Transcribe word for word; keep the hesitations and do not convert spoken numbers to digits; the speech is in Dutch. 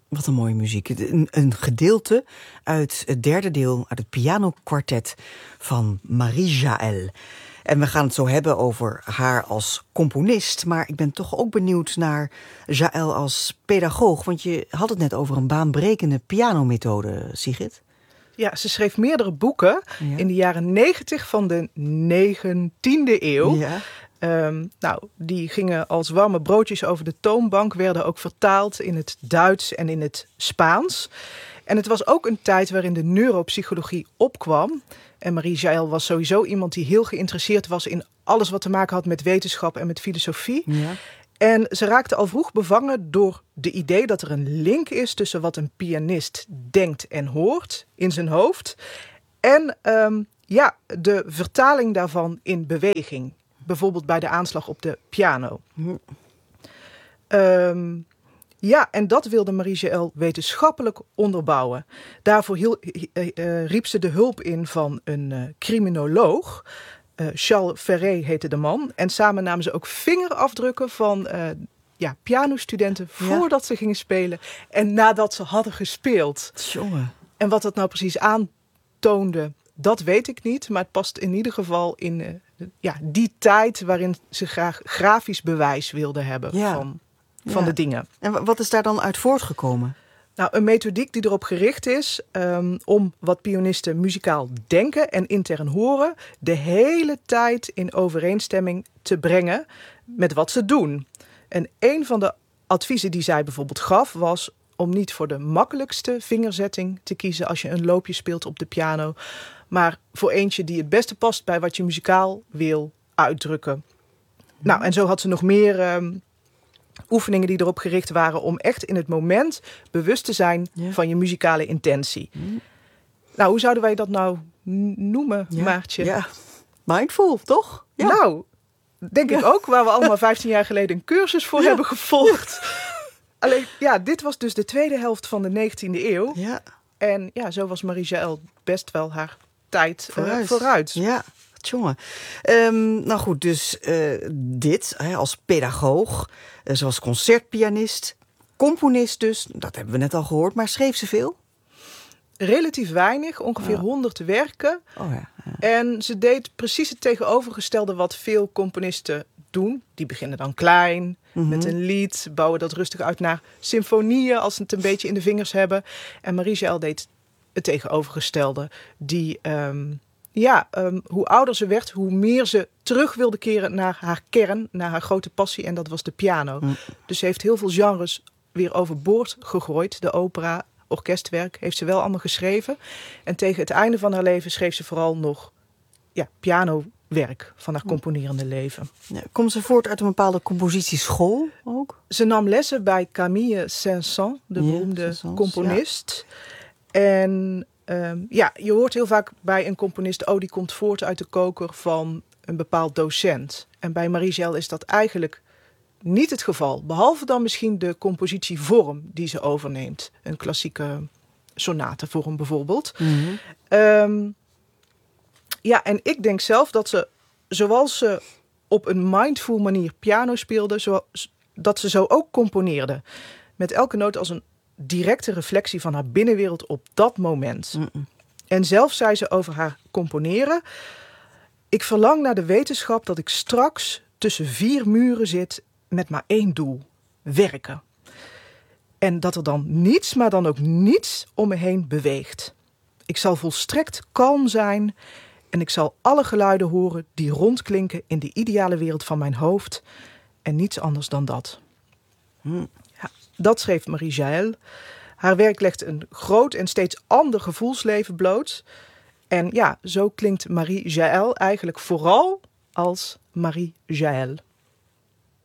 Wat een mooie muziek. Een, een gedeelte uit het derde deel uit het pianokwartet van Marie-Jaël. En we gaan het zo hebben over haar als componist. Maar ik ben toch ook benieuwd naar Jaël als pedagoog. Want je had het net over een baanbrekende pianomethode, Sigrid. Ja, ze schreef meerdere boeken ja. in de jaren negentig van de negentiende eeuw. Ja. Um, nou, die gingen als warme broodjes over de toonbank, werden ook vertaald in het Duits en in het Spaans. En het was ook een tijd waarin de neuropsychologie opkwam. En Marie-Jaël was sowieso iemand die heel geïnteresseerd was in alles wat te maken had met wetenschap en met filosofie. Ja. En ze raakte al vroeg bevangen door de idee dat er een link is tussen wat een pianist denkt en hoort in zijn hoofd en um, ja, de vertaling daarvan in beweging. Bijvoorbeeld bij de aanslag op de piano. Hm. Um, ja, en dat wilde Marie-Jaël wetenschappelijk onderbouwen. Daarvoor hiel, uh, riep ze de hulp in van een uh, criminoloog. Uh, Charles Ferré heette de man. En samen namen ze ook vingerafdrukken van uh, ja, pianostudenten voordat ja. ze gingen spelen. En nadat ze hadden gespeeld. Jongen. En wat dat nou precies aantoonde, dat weet ik niet. Maar het past in ieder geval in uh, de, ja, die tijd waarin ze graag grafisch bewijs wilden hebben ja. van, van ja. de dingen. En wat is daar dan uit voortgekomen? Nou, een methodiek die erop gericht is um, om wat pianisten muzikaal denken en intern horen de hele tijd in overeenstemming te brengen met wat ze doen. En een van de adviezen die zij bijvoorbeeld gaf was om niet voor de makkelijkste vingerzetting te kiezen als je een loopje speelt op de piano, maar voor eentje die het beste past bij wat je muzikaal wil uitdrukken. Mm. Nou, en zo had ze nog meer um, oefeningen die erop gericht waren om echt in het moment bewust te zijn ja. van je muzikale intentie. Mm. Nou, hoe zouden wij dat nou noemen, ja. Maartje? Ja, mindful, toch? Ja. Nou, denk ja. ik ook, waar we allemaal vijftien jaar geleden een cursus voor ja. hebben gevolgd. Ja. Alleen, ja, dit was dus de tweede helft van de negentiende eeuw. Ja. En ja, zo was Marie-Jaël best wel haar tijd vooruit. Uh, vooruit. Ja, jongen. Um, nou goed, dus uh, dit hè, als pedagoog, uh, zoals concertpianist, componist dus, dat hebben we net al gehoord, maar schreef ze veel? Relatief weinig, ongeveer honderd oh. werken. Oh ja, ja. En ze deed precies het tegenovergestelde wat veel componisten doen. Die beginnen dan klein, mm-hmm. met een lied, bouwen dat rustig uit naar symfonieën als ze het een beetje in de vingers hebben. En Marie-Jaël deed het tegenovergestelde. Die, um, ja, um, hoe ouder ze werd, hoe meer ze terug wilde keren naar haar kern, naar haar grote passie. En dat was de piano. Mm. Dus ze heeft heel veel genres weer overboord gegooid. De opera, orkestwerk heeft ze wel allemaal geschreven. En tegen het einde van haar leven schreef ze vooral nog ja, pianowerk van haar componerende leven. Ja, komt ze voort uit een bepaalde compositieschool ook? Ze nam lessen bij Camille Saint-Saëns, de ja, beroemde Saint-Saëns, componist. Ja. En um, ja, je hoort heel vaak bij een componist, oh, die komt voort uit de koker van een bepaald docent. En bij Marie-Jaël is dat eigenlijk niet het geval. Behalve dan misschien de compositievorm die ze overneemt. Een klassieke sonatevorm bijvoorbeeld. Mm-hmm. Um, ja, en ik denk zelf dat ze, zoals ze op een mindful manier piano speelde, zo, dat ze zo ook componeerde. Met elke noot als een directe reflectie van haar binnenwereld op dat moment. Mm-mm. En zelf zei ze over haar componeren: ik verlang naar de wetenschap dat ik straks tussen vier muren zit met maar één doel: werken. En dat er dan niets, maar dan ook niets om me heen beweegt. Ik zal volstrekt kalm zijn en ik zal alle geluiden horen die rondklinken in de ideale wereld van mijn hoofd en niets anders dan dat. Hmm. Ja, dat schreef Marie-Jaël. Haar werk legt een groot en steeds ander gevoelsleven bloot. En ja, zo klinkt Marie-Jaël eigenlijk vooral als Marie-Jaël.